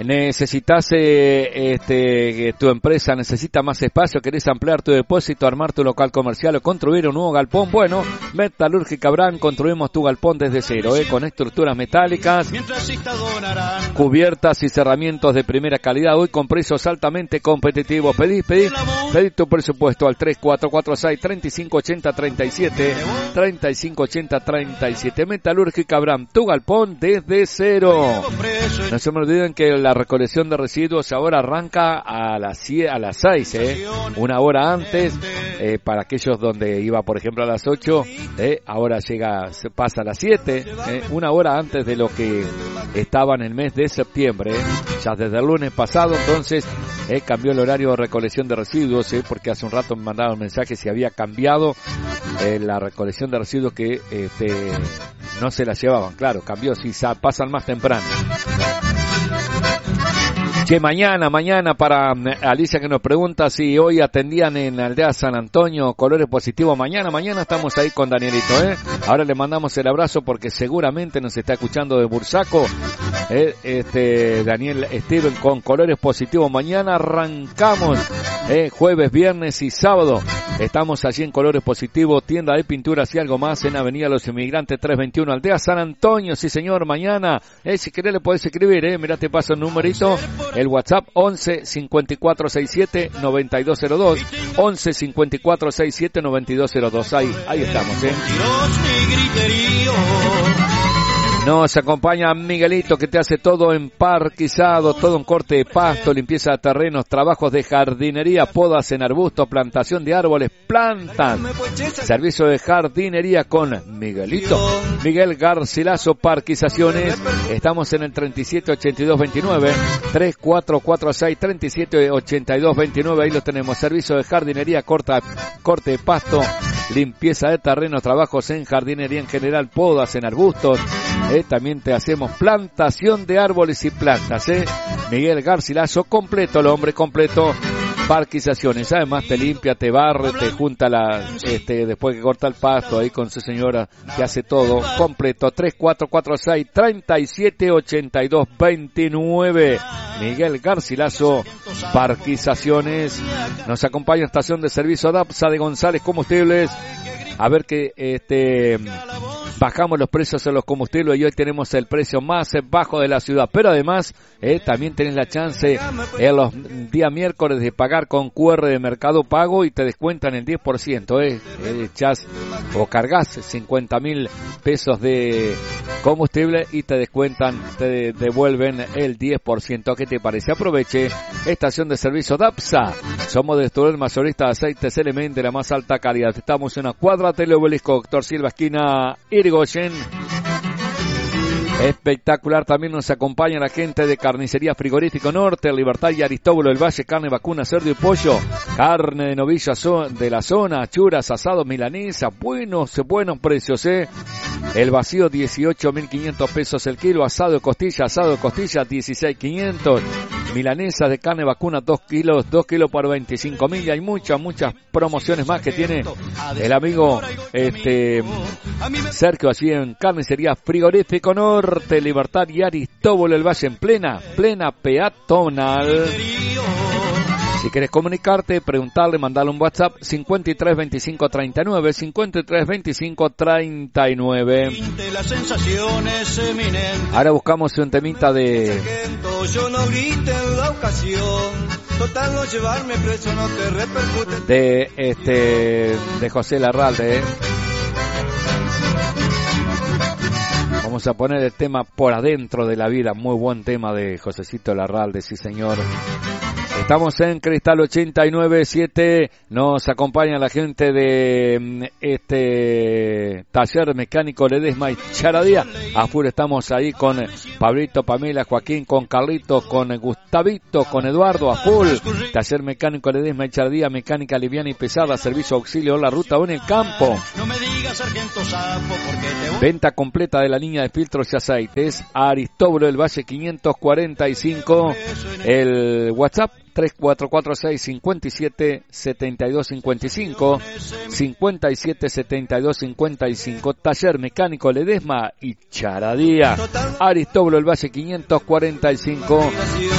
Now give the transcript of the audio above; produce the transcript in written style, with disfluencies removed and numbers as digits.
Necesitas, tu empresa necesita más espacio, querés ampliar tu depósito, armar tu local comercial o construir un nuevo galpón. Bueno, Metalúrgica Abraham, construimos tu galpón desde cero, con estructuras metálicas, cubiertas y cerramientos de primera calidad, hoy con precios altamente competitivos. Pedí tu presupuesto al 3446-3580-37, 3580-37. Metalúrgica Abraham, tu galpón desde cero. No se me olviden que la recolección de residuos ahora arranca a las 6, una hora antes, para aquellos donde iba por ejemplo a las 8, ahora pasa a las 7, una hora antes de lo que estaba en el mes de septiembre, ya desde el lunes pasado. Entonces cambió el horario de recolección de residuos, porque hace un rato me mandaron un mensaje si había cambiado la recolección de residuos, que no se la llevaban. Claro, cambió, si pasan más temprano. Que mañana para Alicia, que nos pregunta si hoy atendían en Aldea San Antonio Colores Positivos. Mañana estamos ahí con Danielito, Ahora le mandamos el abrazo porque seguramente nos está escuchando de Bursaco, Daniel Steven con Colores Positivos. Mañana arrancamos, jueves, viernes y sábado. Estamos allí en Colores Positivos, tienda de pinturas y algo más en Avenida Los Inmigrantes 321, Aldea San Antonio. Sí señor, mañana, si querés le podés escribir, mirá, te paso el numerito. El WhatsApp 11 54 67 9202, 11 54 67 9202. Ahí estamos, Nos acompaña Miguelito, que te hace todo en parquizado, todo en corte de pasto, limpieza de terrenos, trabajos de jardinería, podas en arbustos, plantación de árboles, plantas. Servicio de jardinería con Miguelito. Miguel Garcilaso, Parquizaciones. Estamos en el 378229, 3446 378229. Ahí lo tenemos. Servicio de jardinería, corte de pasto, limpieza de terrenos, trabajos en jardinería en general, podas en arbustos. También te hacemos plantación de árboles y plantas, Miguel Garcilaso, completo, el hombre completo. Parquizaciones, además te limpia, te barre, te junta después que corta el pasto ahí con su señora, te hace todo completo. 3446 378229. Miguel Garcilaso, Parquizaciones. Nos acompaña estación de servicio DAPSA de González Combustibles. A ver que bajamos los precios en los combustibles y hoy tenemos el precio más bajo de la ciudad. Pero además también tenés la chance en los días miércoles de pagar con QR de Mercado Pago y te descuentan el 10%. Echás o cargas 50.000 pesos de combustible y te descuentan, te devuelven el 10%. ¿Qué te parece? Aproveche. Estación de servicio DAPSA. Somos distribuidor mayorista de aceites Element de la más alta calidad. Estamos en una cuadra Teleobelisco, Doctor Silva, esquina Irigoyen. Espectacular. También nos acompaña la gente de Carnicería Frigorífico Norte, Libertad y Aristóbulo del Valle, carne vacuna, cerdo y pollo, carne de novilla de la zona, churas, asados, milanesa, buenos precios, El vacío 18.500 pesos el kilo, asado de costilla 16.500, milanesa de carne vacuna 2 kilos por 25.000. Y hay muchas promociones más que tiene el amigo Sergio allí en Carnicería Frigorífico Norte, Libertad y Aristóbulo del Valle, en plena peatonal. Si querés comunicarte, preguntarle, mandarle un WhatsApp 53 25 39, 53 25 39. Ahora buscamos un temita de José Larralde, Vamos a poner el tema Por Adentro de la Vida, muy buen tema de Josecito Larralde, sí señor. Estamos en Cristal 89.7, nos acompaña la gente de Taller Mecánico Ledesma y Charadía. A full estamos ahí con Pablito, Pamela, Joaquín, con Carlito, con Gustavito, con Eduardo, a full. Taller Mecánico Ledesma y Charadía, mecánica liviana y pesada, servicio auxilio en la ruta o en el campo. Venta completa de la línea de filtros y aceites. Aristóbulo del Valle 545. El WhatsApp 3446 57 72 55 57 72 55. Taller Mecánico Ledesma y Charadía. Aristóbulo El Valle 545.